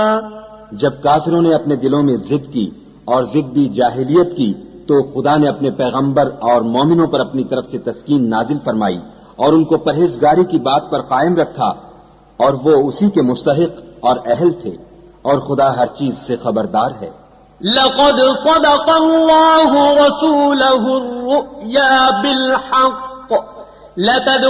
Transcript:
जब काफिरों ने अपने दिलों में जिद की और जिद्दी जाहिलियत की तो खुदा ने अपने पैगंबर और मोमिनों पर अपनी तरफ से तस्कीन नाजिल फरमाई और उनको परहेजगारी की बात पर कायम रखा और वो उसी के मुस्तहिक और अहल थे और खुदा हर चीज से खबरदार है। लक़द सदक़ल्लाहु रसूलहु अर्रुया बिल हक़्क़